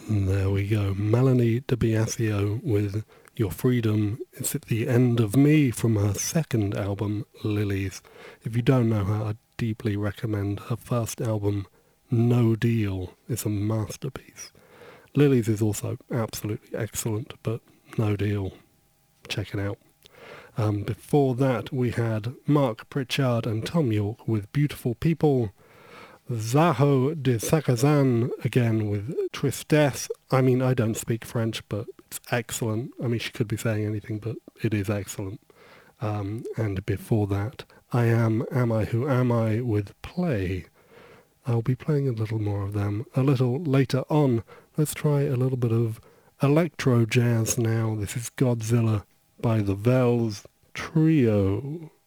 There we go. Melanie DiBiasio with Your Freedom. It's at the end of me from her second album, Lilies. If you don't know her, I deeply recommend her first album, No Deal. It's a masterpiece. Lilies is also absolutely excellent, but No Deal, check it out. Before that, we had Mark Pritchard and Tom York with Beautiful People. Zaho de Sakazan again with Tristesse. I mean, I don't speak French, but it's excellent. I mean, she could be saying anything, but it is excellent. And before that, I Am I Who Am I with Play. I'll be playing a little more of them a little later on. Let's try a little bit of electro jazz now. This is Godzilla by the Vels Trio.